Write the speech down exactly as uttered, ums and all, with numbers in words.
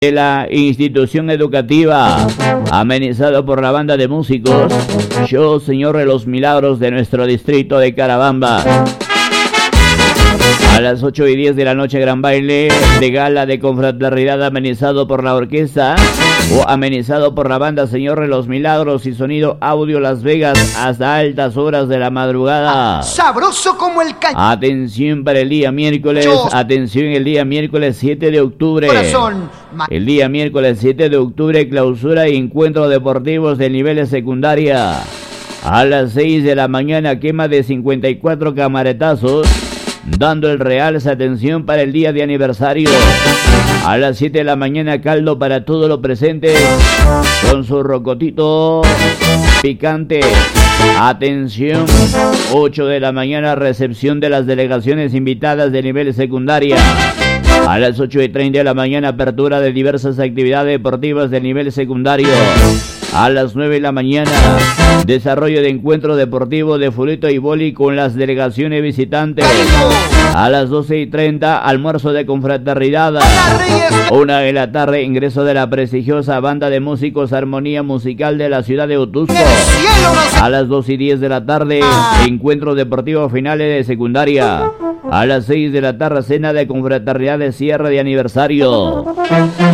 de la institución educativa, amenizado por la banda de músicos Show Señor de los Milagros de nuestro distrito de Carabamba. A las ocho y diez de la noche, gran baile de gala de confraternidad amenizado por la orquesta o amenizado por la banda Señor de los Milagros y Sonido Audio Las Vegas hasta altas horas de la madrugada. Sabroso como el cañón. Atención para el día miércoles, Yo. atención el día miércoles siete de octubre. Corazón. El día miércoles siete de octubre, clausura y encuentros deportivos de niveles secundaria. A las seis de la mañana, quema de cincuenta y cuatro camaretazos, dando el real esa atención para el día de aniversario. A las siete de la mañana, caldo para todos los presentes, con su rocotito picante. Atención, ocho de la mañana, recepción de las delegaciones invitadas de nivel secundaria. A las ocho y treinta de la mañana, apertura de diversas actividades deportivas de nivel secundario. A las nueve de la mañana, desarrollo de encuentro deportivo de fulito y boli con las delegaciones visitantes. A las doce y treinta, almuerzo de confraternidad. Una de la tarde, ingreso de la prestigiosa banda de músicos Armonía Musical de la ciudad de Otusco. A las dos y diez de la tarde, encuentro deportivo finales de secundaria. A las seis de la tarde, cena de confraternidad de cierre de aniversario.